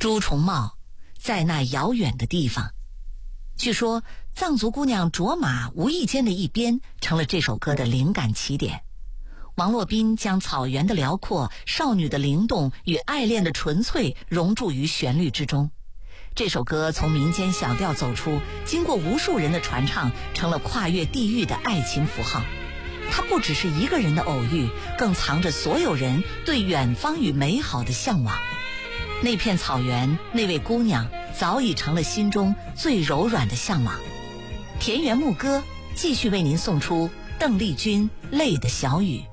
朱重茂，在那遥远的地方。据说藏族姑娘卓玛无意间的一编成了这首歌的灵感起点。王洛宾将草原的辽阔、少女的灵动与爱恋的纯粹融入于旋律之中。这首歌从民间小调走出，经过无数人的传唱，成了跨越地域的爱情符号。它不只是一个人的偶遇，更藏着所有人对远方与美好的向往。那片草原，那位姑娘，早已成了心中最柔软的向往。田园牧歌继续为您送出邓丽君《泪的小雨》。